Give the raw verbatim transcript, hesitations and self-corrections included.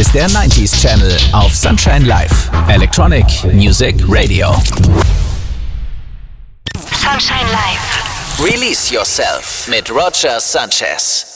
ist der neunziger Channel auf Sunshine Live. Electronic Music Radio. Sunshine Live. Release Yourself mit Roger Sanchez.